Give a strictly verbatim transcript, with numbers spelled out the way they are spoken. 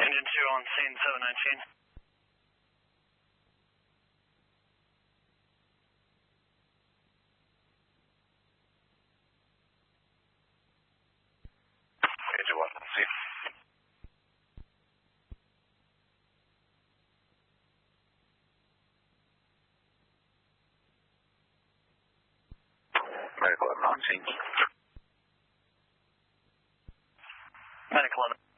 Engine two on scene seven nineteen. Engine one on scene. Medical eleven on scene. Medical eleven.